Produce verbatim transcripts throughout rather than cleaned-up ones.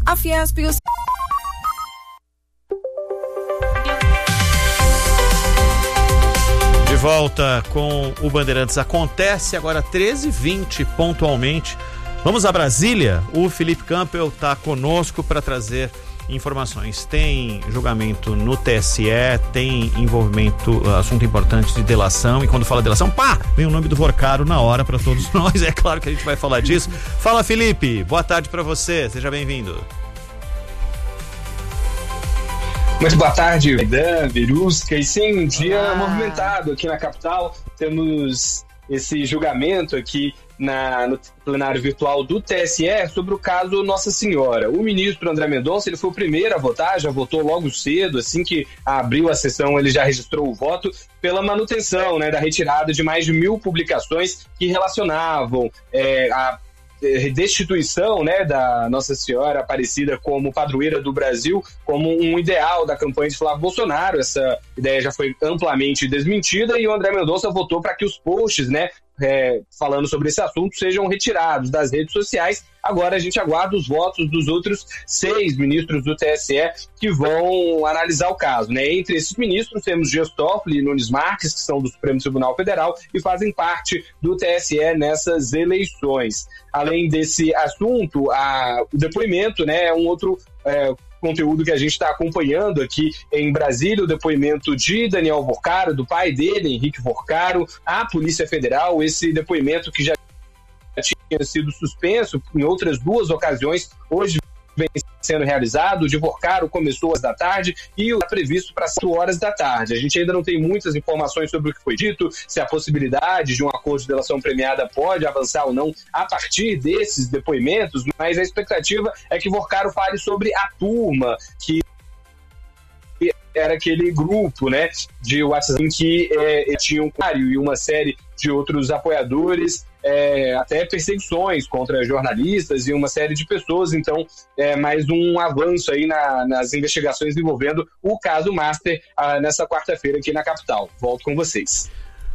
A Fiesp e os... De volta com o Bandeirantes Acontece, agora treze e vinte pontualmente. Vamos a Brasília. O Felipe Campbell está conosco para trazer informações. Tem julgamento no T S E, tem envolvimento, assunto importante de delação, e quando fala delação, pá, vem o nome do Vorcaro na hora para todos nós. É claro que a gente vai falar disso. Fala, Felipe, boa tarde para você, seja bem-vindo. Muito boa tarde, Dan, Verusca, e sim, um dia Olá. movimentado aqui na capital. Temos esse julgamento aqui na, no plenário virtual do T S E sobre o caso Nossa Senhora. O ministro André Mendonça, ele foi o primeiro a votar, já votou logo cedo, assim que abriu a sessão ele já registrou o voto pela manutenção, né, da retirada de mais de mil publicações que relacionavam é, a destituição, né, da Nossa Senhora Aparecida como padroeira do Brasil, como um ideal da campanha de Flávio Bolsonaro. Essa ideia já foi amplamente desmentida e o André Mendonça votou para que os posts, né, é, falando sobre esse assunto sejam retirados das redes sociais. Agora a gente aguarda os votos dos outros seis ministros do T S E que vão analisar o caso, né? Entre esses ministros temos Dias Toffoli e Nunes Marques, que são do Supremo Tribunal Federal e fazem parte do T S E nessas eleições. Além desse assunto, a, o depoimento, né, é um outro é, conteúdo que a gente está acompanhando aqui em Brasília, o depoimento de Daniel Vorcaro, do pai dele, Henrique Vorcaro, à Polícia Federal, esse depoimento que já tinha sido suspenso em outras duas ocasiões, hoje vem sendo realizado. O de Vorcaro começou às da tarde e está previsto para quatro horas da tarde. A gente ainda não tem muitas informações sobre o que foi dito, se a possibilidade de um acordo de delação premiada pode avançar ou não a partir desses depoimentos, mas a expectativa é que Vorcaro fale sobre a turma, que era aquele grupo, né, de WhatsApp em que é, tinha um Mário e uma série de outros apoiadores, é, até perseguições contra jornalistas e uma série de pessoas. Então, é mais um avanço aí na, nas investigações envolvendo o caso Master ah, nessa quarta-feira aqui na capital. Volto com vocês.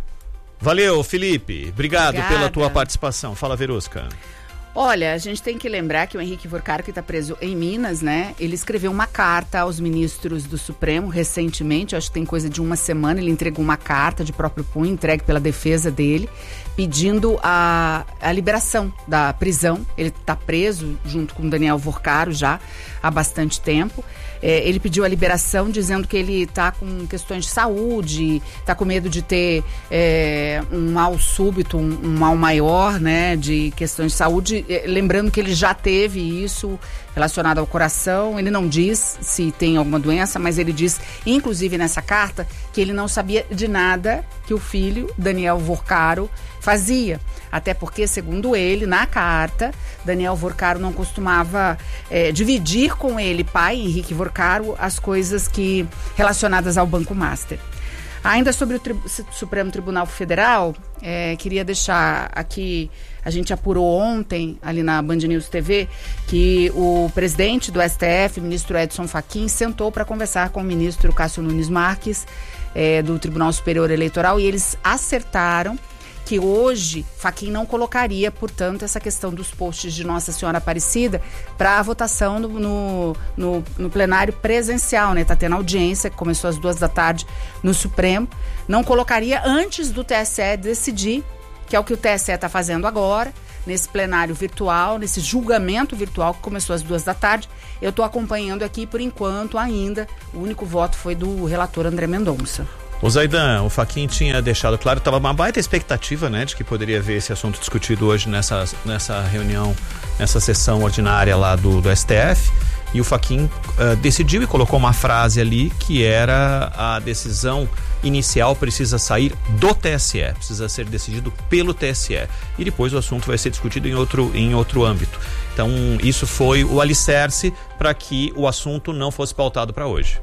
Valeu, Felipe. Obrigado Obrigada. pela tua participação. Fala, Verusca. Olha, a gente tem que lembrar que o Henrique Vorcaro, que está preso em Minas, né? Ele escreveu uma carta aos ministros do Supremo recentemente, acho que tem coisa de uma semana, ele entregou uma carta de próprio punho, entregue pela defesa dele, pedindo a, a liberação da prisão. Ele está preso junto com Daniel Vorcaro já há bastante tempo. É, ele pediu a liberação dizendo que ele está com questões de saúde, está com medo de ter é, um mal súbito, um, um mal maior, né, de questões de saúde. É, lembrando que ele já teve isso relacionado ao coração. Ele não diz se tem alguma doença, mas ele diz, inclusive nessa carta, que ele não sabia de nada que o filho, Daniel Vorcaro, fazia. Até porque, segundo ele, na carta, Daniel Vorcaro não costumava é, dividir com ele, pai, Henrique Vorcaro, as coisas que relacionadas ao Banco Master. Ainda sobre o tri- Supremo Tribunal Federal, é, queria deixar aqui, a gente apurou ontem, ali na Band News T V, que o presidente do S T F, ministro Edson Fachin, sentou para conversar com o ministro Cássio Nunes Marques, é, do Tribunal Superior Eleitoral, e eles acertaram que hoje Fachin não colocaria, portanto, essa questão dos posts de Nossa Senhora Aparecida para a votação no, no, no, no plenário presencial, né? Está tendo audiência, que começou às duas da tarde no Supremo. Não colocaria antes do T S E decidir, que é o que o T S E está fazendo agora, nesse plenário virtual, nesse julgamento virtual que começou às duas da tarde. Eu estou acompanhando aqui, por enquanto, ainda, o único voto foi do relator André Mendonça. O Zaidan, o Fachin tinha deixado claro, estava uma baita expectativa, né, de que poderia haver esse assunto discutido hoje nessa, nessa reunião, nessa sessão ordinária lá do, do S T F, e o Fachin uh, decidiu e colocou uma frase ali que era: a decisão inicial precisa sair do T S E, precisa ser decidido pelo T S E, e depois o assunto vai ser discutido em outro, em outro âmbito. Então isso foi o alicerce para que o assunto não fosse pautado para hoje.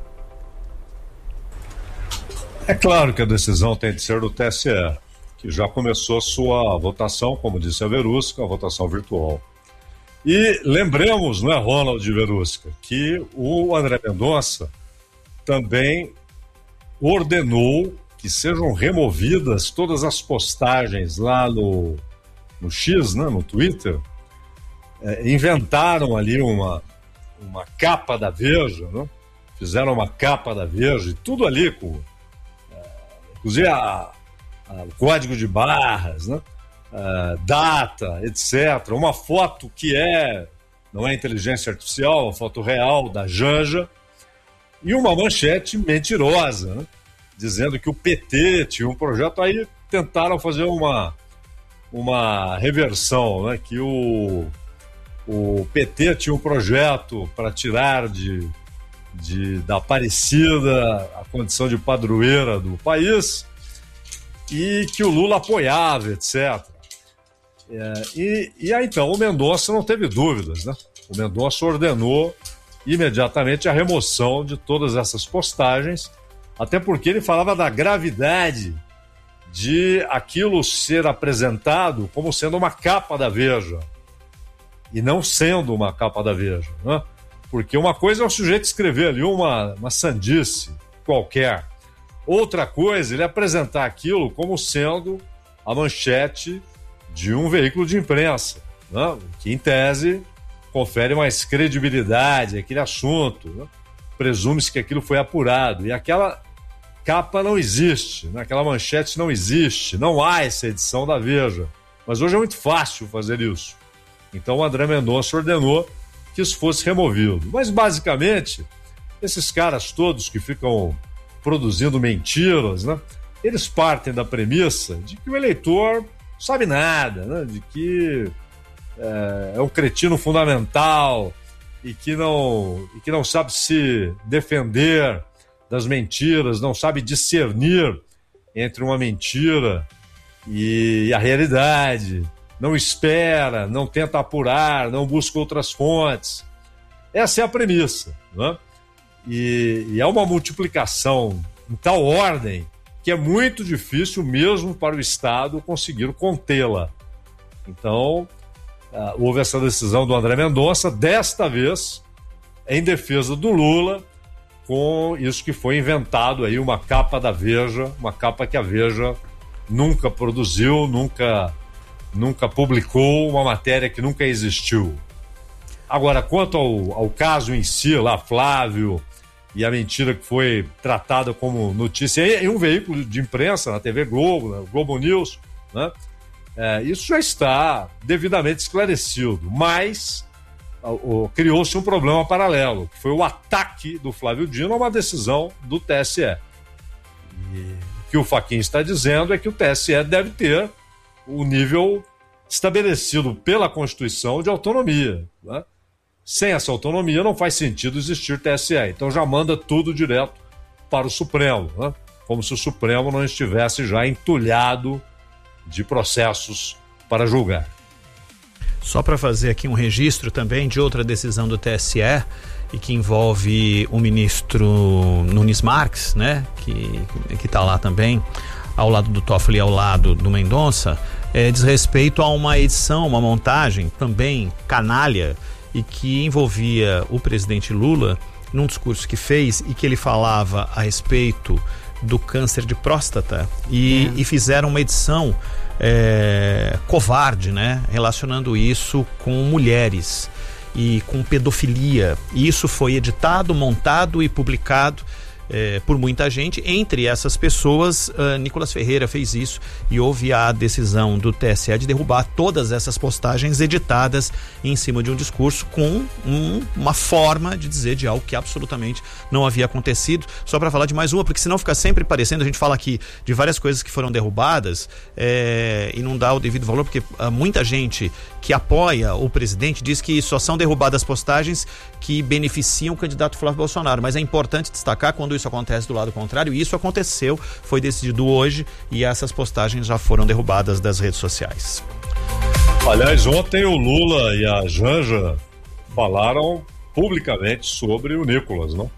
É claro que a decisão tem de ser do T S E, que já começou sua votação, como disse a Verusca, a votação virtual. E lembremos, não é, Ronald e Verusca, que o André Mendonça também ordenou que sejam removidas todas as postagens lá no, no X, né, no Twitter. É, inventaram ali uma, uma capa da Veja, né? Fizeram uma capa da Veja e tudo ali com, é, inclusive a, a, o código de barras, né? É, data, etcétera. Uma foto que é, não é inteligência artificial, uma foto real da Janja e uma manchete mentirosa, né? Dizendo que o P T tinha um projeto. Aí tentaram fazer uma, uma reversão, né? Que o, o P T tinha um projeto para tirar de, de, da Aparecida a condição de padroeira do país e que o Lula apoiava, etcétera. É, e, e aí então o Mendonça não teve dúvidas, né? O Mendonça ordenou imediatamente a remoção de todas essas postagens, até porque ele falava da gravidade de aquilo ser apresentado como sendo uma capa da Veja e não sendo uma capa da Veja, né? Porque uma coisa é o sujeito escrever ali uma, uma sandice qualquer, outra coisa ele apresentar aquilo como sendo a manchete de um veículo de imprensa, né? Que em tese confere mais credibilidade àquele assunto, né? Presume-se que aquilo foi apurado e aquela capa não existe, né? Aquela manchete não existe, não há essa edição da Veja, mas hoje é muito fácil fazer isso. Então o André Mendonça ordenou que isso fosse removido, mas basicamente esses caras todos que ficam produzindo mentiras, né? Eles partem da premissa de que o eleitor sabe nada, né? De que é, é um cretino fundamental e que, não, e que não sabe se defender das mentiras, não sabe discernir entre uma mentira e a realidade, não espera, não tenta apurar, não busca outras fontes. Essa é a premissa, né? E, e é uma multiplicação em tal ordem que é muito difícil mesmo para o Estado conseguir contê-la. Então, uh, houve essa decisão do André Mendonça, desta vez em defesa do Lula, com isso que foi inventado aí, uma capa da Veja, uma capa que a Veja nunca produziu, nunca, nunca publicou, uma matéria que nunca existiu. Agora, quanto ao, ao caso em si, lá, Flávio, e a mentira que foi tratada como notícia em um veículo de imprensa, na T V Globo, na Globo News, né? É, isso já está devidamente esclarecido, mas criou-se um problema paralelo, que foi o ataque do Flávio Dino a uma decisão do T S E. E o que o Fachin está dizendo é que o T S E deve ter o nível estabelecido pela Constituição de autonomia, né? Sem essa autonomia não faz sentido existir T S E. Então já manda tudo direto para o Supremo, né? Como se o Supremo não estivesse já entulhado de processos para julgar. Só para fazer aqui um registro também de outra decisão do T S E e que envolve o ministro Nunes Marques, né? Que que está lá também, ao lado do Toffoli e ao lado do Mendonça, é, diz respeito a uma edição, uma montagem também canalha, e que envolvia o presidente Lula num discurso que fez e que ele falava a respeito do câncer de próstata e, é. e fizeram uma edição é, covarde, né? Relacionando isso com mulheres e com pedofilia. E isso foi editado, montado e publicado É, por muita gente. Entre essas pessoas, uh, Nicolas Ferreira fez isso e houve a decisão do T S E de derrubar todas essas postagens editadas em cima de um discurso com um, uma forma de dizer de algo que absolutamente não havia acontecido. Só para falar de mais uma, porque senão fica sempre parecendo, a gente fala aqui de várias coisas que foram derrubadas é, e não dá o devido valor, porque uh, muita gente que apoia o presidente diz que só são derrubadas postagens que beneficiam o candidato Flávio Bolsonaro, mas é importante destacar quando isso acontece do lado contrário, e isso aconteceu, foi decidido hoje e essas postagens já foram derrubadas das redes sociais. Aliás, ontem o Lula e a Janja falaram publicamente sobre o Nicolas, não?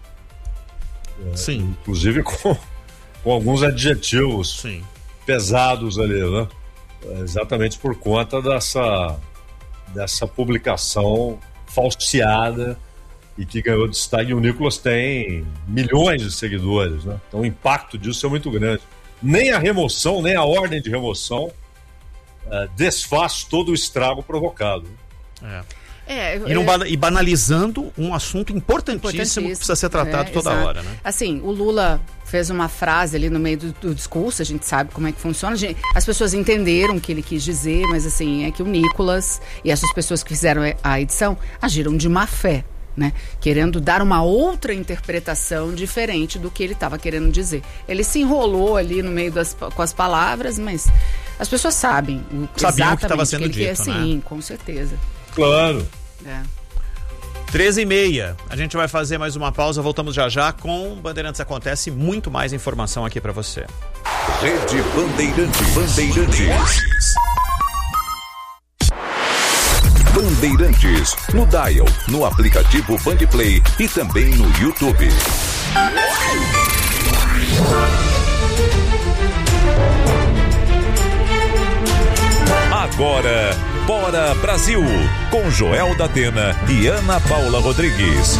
É, Sim. Inclusive com, com alguns adjetivos Sim. pesados ali, né? Exatamente por conta dessa, dessa publicação falseada e que ganhou destaque. E o Nicolas tem milhões de seguidores, né? Então o impacto disso é muito grande. Nem a remoção, nem a ordem de remoção uh, desfaz todo o estrago provocado. É. É, e, não, é... e banalizando um assunto importantíssimo, importantíssimo. que precisa ser tratado é, toda exato. hora, né? Assim, o Lula fez uma frase ali no meio do, do discurso, a gente sabe como é que funciona, gente, as pessoas entenderam o que ele quis dizer, mas assim, é que o Nicolas e essas pessoas que fizeram a edição agiram de má fé, né? Querendo dar uma outra interpretação diferente do que ele estava querendo dizer. Ele se enrolou ali no meio das, com as palavras, mas as pessoas sabem o, Sabiam o que estava sendo que ele dito, quer, né? Sim, com certeza. Claro. É. treze e meia, a gente vai fazer mais uma pausa, voltamos já já com Bandeirantes Acontece, muito mais informação aqui para você. Rede Bandeirantes. Bandeirantes. Bandeirantes, no Dial, no aplicativo Bandplay e também no YouTube. Agora, Bora Brasil, com Joel da Atena e Ana Paula Rodrigues.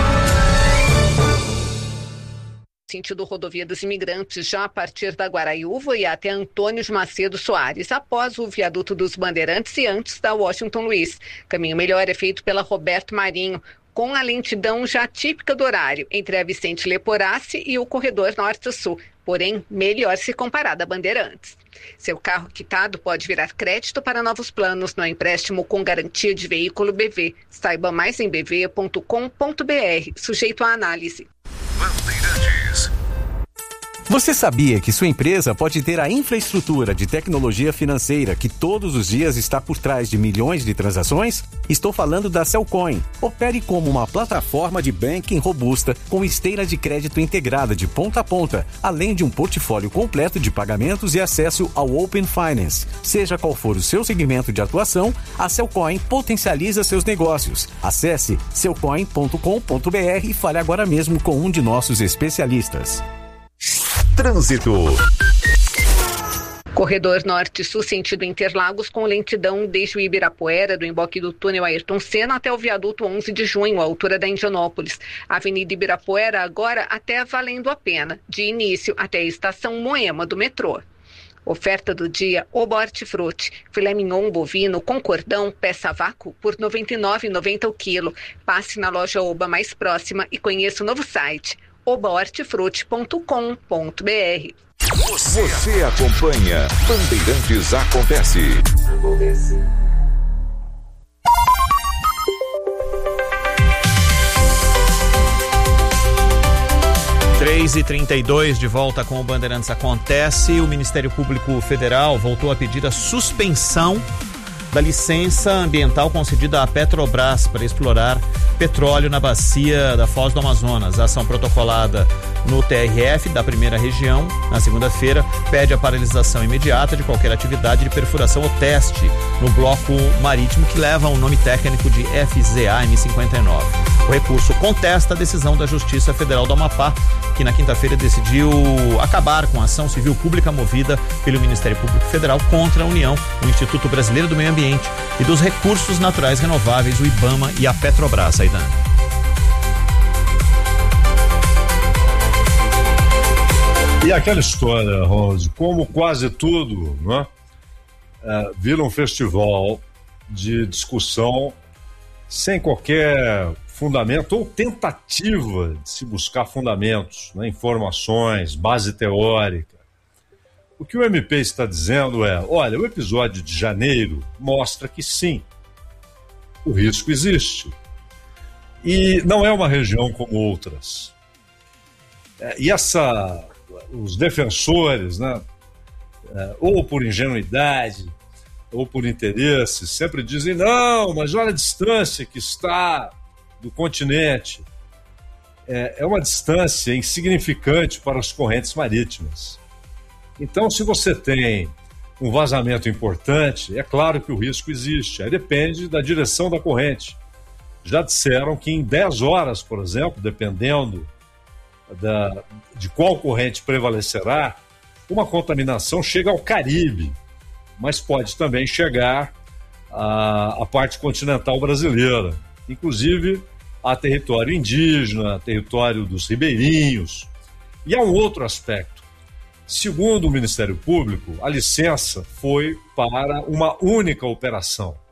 Sentido rodovia dos Imigrantes, já a partir da Guaraiúva e até Antônio de Macedo Soares, após o viaduto dos Bandeirantes e antes da Washington Luiz. Caminho melhor é feito pela Roberto Marinho, com a lentidão já típica do horário, entre a Vicente Leporassi e o corredor Norte-Sul, porém melhor se comparado a Bandeirantes. Seu carro quitado pode virar crédito para novos planos no empréstimo com garantia de veículo B V. Saiba mais em b v ponto com ponto b r, sujeito à análise. Bandeirantes. Você sabia que sua empresa pode ter a infraestrutura de tecnologia financeira que todos os dias está por trás de milhões de transações? Estou falando da Cellcoin. Opere como uma plataforma de banking robusta com esteira de crédito integrada de ponta a ponta, além de um portfólio completo de pagamentos e acesso ao Open Finance. Seja qual for o seu segmento de atuação, a Cellcoin potencializa seus negócios. Acesse cellcoin ponto com ponto b r e fale agora mesmo com um de nossos especialistas. Trânsito. Corredor Norte-Sul, sentido Interlagos, com lentidão desde o Ibirapuera, do emboque do túnel Ayrton Senna até o viaduto onze de junho, à altura da Indianópolis. Avenida Ibirapuera agora até valendo a pena, de início até a estação Moema do metrô. Oferta do dia, Oba Hortifruti, filé mignon bovino com cordão, peça a vácuo por noventa e nove reais e noventa centavos o quilo. Passe na loja Oba mais próxima e conheça o novo site, oba hortifruti ponto com ponto b r. Você, Você acompanha Bandeirantes Acontece. Acontece. três e trinta e dois, de volta com o Bandeirantes Acontece. O Ministério Público Federal voltou a pedir a suspensão da licença ambiental concedida à Petrobras para explorar petróleo na bacia da Foz do Amazonas. A ação protocolada no T R F da primeira região, na segunda-feira, pede a paralisação imediata de qualquer atividade de perfuração ou teste no bloco marítimo, que leva o nome técnico de F Z A M cinquenta e nove. O recurso contesta a decisão da Justiça Federal do Amapá, que na quinta-feira decidiu acabar com a ação civil pública movida pelo Ministério Público Federal contra a União, o Instituto Brasileiro do Meio Ambiente e dos Recursos Naturais Renováveis, o IBAMA, e a Petrobras. Aidan. E aquela história, Rose, como quase tudo, né, é, vira um festival de discussão sem qualquer fundamento ou tentativa de se buscar fundamentos, né, informações, base teórica. O que o M P está dizendo é, olha, o episódio de janeiro mostra que sim, o risco existe. E não é uma região como outras. É, e essa, os defensores, né, é, ou por ingenuidade, ou por interesse, sempre dizem, não, mas olha a distância que está do continente. É, é uma distância insignificante para as correntes marítimas. Então, se você tem um vazamento importante, é claro que o risco existe. Aí depende da direção da corrente. Já disseram que em dez horas, por exemplo, dependendo da, de qual corrente prevalecerá, uma contaminação chega ao Caribe, mas pode também chegar à, à parte continental brasileira, inclusive a território indígena, território dos ribeirinhos. E há um outro aspecto. Segundo o Ministério Público, a licença foi para uma única operação.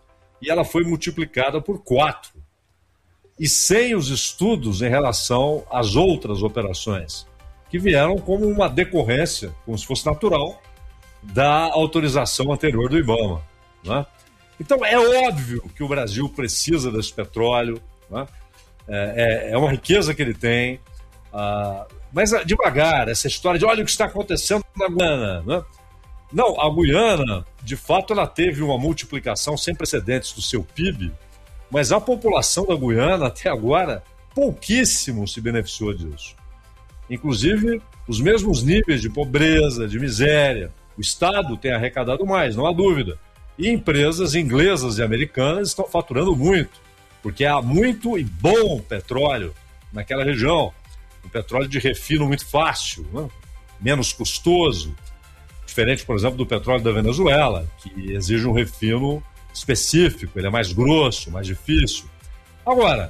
e ela foi multiplicada por quatro. E sem os estudos em relação às outras operações, que vieram como uma decorrência, como se fosse natural, da autorização anterior do IBAMA, né? Então, é óbvio que o Brasil precisa desse petróleo, né? é, é, é uma riqueza que ele tem, ah, mas devagar, essa história de olha o que está acontecendo na Guiana, né? Não, a Guiana, de fato, ela teve uma multiplicação sem precedentes do seu P I B, mas a população da Guiana, até agora, pouquíssimo se beneficiou disso. Inclusive, os mesmos níveis de pobreza, de miséria. O Estado tem arrecadado mais, não há dúvida. E empresas inglesas e americanas estão faturando muito, porque há muito e bom petróleo naquela região. Um petróleo de refino muito fácil, né? Menos custoso. Diferente, por exemplo, do petróleo da Venezuela, que exige um refino específico, ele é mais grosso, mais difícil. Agora,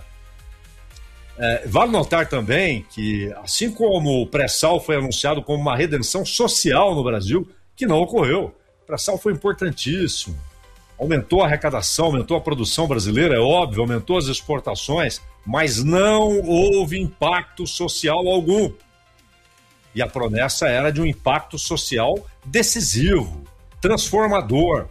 é, vale notar também que, assim como o pré-sal foi anunciado como uma redenção social no Brasil, que não ocorreu. O pré-sal foi importantíssimo. Aumentou a arrecadação, aumentou a produção brasileira, é óbvio, aumentou as exportações, mas não houve impacto social algum. E a promessa era de um impacto social decisivo, transformador.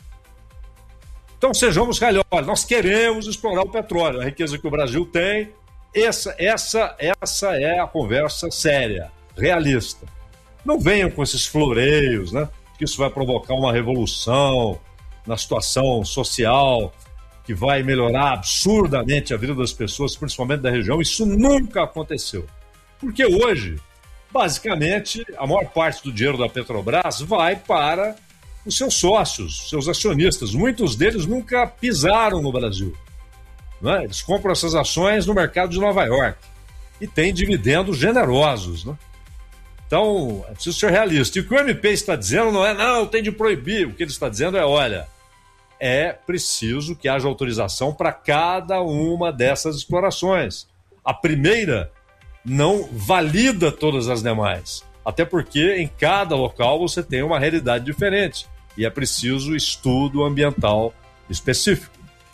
Então sejamos calhores, nós queremos explorar o petróleo, a riqueza que o Brasil tem. Essa, essa, essa é a conversa séria, realista. Não venham com esses floreios, né? Que isso vai provocar uma revolução na situação social, que vai melhorar absurdamente a vida das pessoas, principalmente da região. Isso nunca aconteceu. Porque hoje, basicamente, a maior parte do dinheiro da Petrobras vai para os seus sócios, seus acionistas. Muitos deles nunca pisaram no Brasil, né? Eles compram essas ações no mercado de Nova York e têm dividendos generosos, né? Então, é preciso ser realista. E o que o M P está dizendo não é, não, tem de proibir. O que ele está dizendo é, olha, é preciso que haja autorização para cada uma dessas explorações. A primeira não valida todas as demais, até porque em cada local você tem uma realidade diferente e é preciso estudo ambiental específico.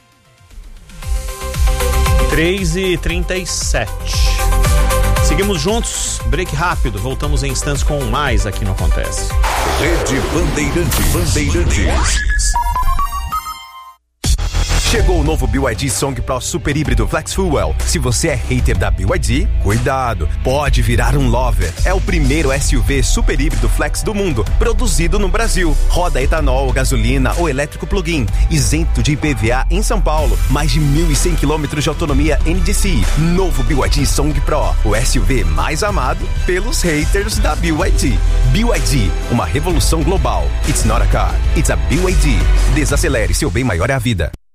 três e trinta e sete. Seguimos juntos, break rápido, voltamos em instantes com mais aqui no Acontece. Rede Bandeirantes. Bandeirantes. Chegou o novo B Y D Song Pro Super Híbrido Flex Fuel. Se você é hater da B Y D, cuidado, pode virar um lover. É o primeiro S U V super híbrido flex do mundo, produzido no Brasil. Roda etanol, gasolina ou elétrico plug-in, isento de I P V A em São Paulo. Mais de mil e cem quilômetros de autonomia N D C I. Novo B Y D Song Pro, o S U V mais amado pelos haters da B Y D. B Y D, uma revolução global. It's not a car, it's a B Y D. Desacelere, seu bem maior é a vida.